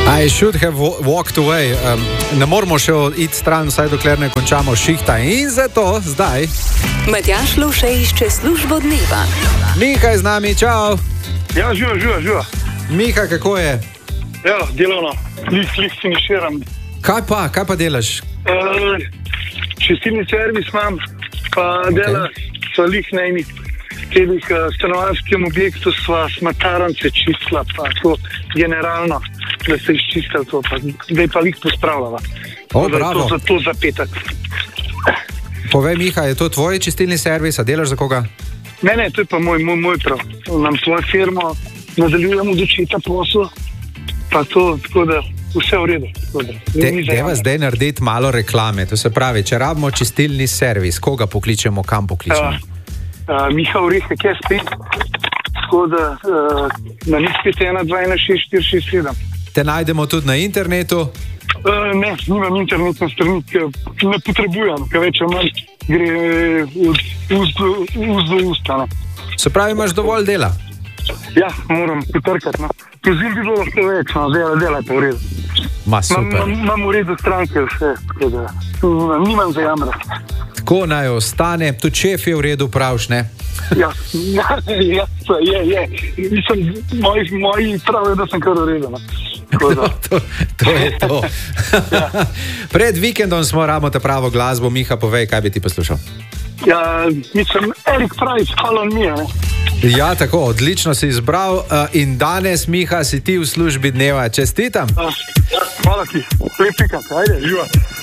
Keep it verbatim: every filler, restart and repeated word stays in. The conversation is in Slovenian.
I should have walked away. Um, ne moramo še iti stran, vsaj dokler ne končamo šihta. In zato zdaj Matjaž Lovše išče službo dneva. Miha je z nami, čau. Ja, živa, živa, živa. Miha, kako je? Ja, delovno, lih, lih finiširam. Kaj pa, kaj pa delaš? Uh, čistilni servis imam, pa okay. Dela so lih na eni telih uh, stanovanjskem objektu, sva smatarance čistila, pa to generalno, da se izčistila to, pa zdaj pa lih pospravljala. O, bravo. To za to za petek. Povej, Miha, je to tvoj čistilni servis, a delaš za koga? Ne, ne, to je pa moj, moj, moj prav. Nam svojo firmo nadaljujemo od očeta poslu, pa to, tako da vse v redu. Te, deva zdaj narediti malo reklame, to se pravi, če rabimo čistilni servis, koga pokličemo, kam pokličemo? Uh, uh, Miha Orehek, jaz spet, tako da uh, na njih spet ena, dva, ena, šest, štiri, šest, sedem. Te najdemo tudi na internetu? Uh, ne, nimam internetne strani, ki ne potrebujem, ker več ali manj gre od ust do, ust do usta. Se pravi, imaš dovolj dela? Ja, moram potrkati. No. Pozim bi bilo lahko več, no, dela, dela pa v redu. Ma super. Imam v redu stranke vse, tako da nimam za jamrati. Tako naj ostane, tudi šef je v redu, pravš, ne? Ja, ja, ja, je, je. Mislim, moji, moji pravijo, da sem kar v redu. No. No, to, to je to. Ja. Pred vikendom smo rabili ta pravo glasbo. Miha, povej, kaj bi ti poslušal? Ja, mislim, Eric Price, Call on Me. Ne? Ja, tako, odlično si izbral in danes, Miha, si ti v službi dneva. Čestitam. Ja, hvala ti, lep vikend, ajde, živa.